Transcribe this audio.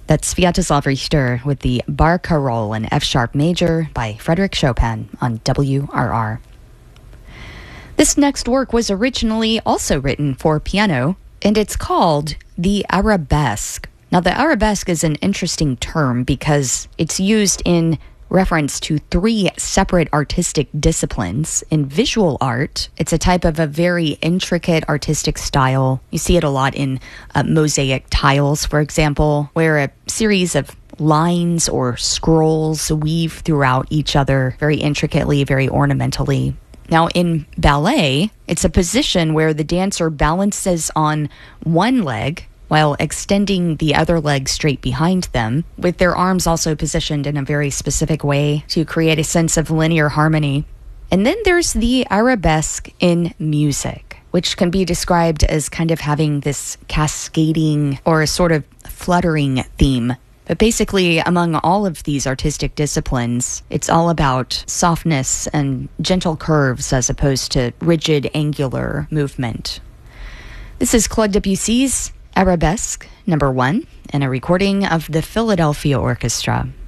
That's Sviatoslav Richter with the Barcarolle in F-sharp major by Frédéric Chopin on WRR. This next work was originally also written for piano, and it's called the arabesque. Now, the arabesque is an interesting term because it's used in reference to three separate artistic disciplines. In visual art, it's a type of a very intricate artistic style. You see it a lot in mosaic tiles, for example, where a series of lines or scrolls weave throughout each other very intricately, very ornamentally. Now, in ballet, it's a position where the dancer balances on one leg while extending the other leg straight behind them, with their arms also positioned in a very specific way to create a sense of linear harmony. And then there's the arabesque in music, which can be described as kind of having this cascading or a sort of fluttering theme. But basically, among all of these artistic disciplines, it's all about softness and gentle curves as opposed to rigid, angular movement. This is Claude Debussy's Arabesque No. 1, and a recording of the Philadelphia Orchestra.